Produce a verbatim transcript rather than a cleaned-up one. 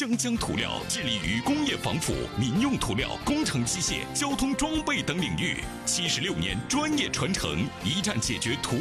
湘江涂料致力于工业防腐、民用涂料、工程机械、交通装备等领域，七十六年专业传承，一站解决涂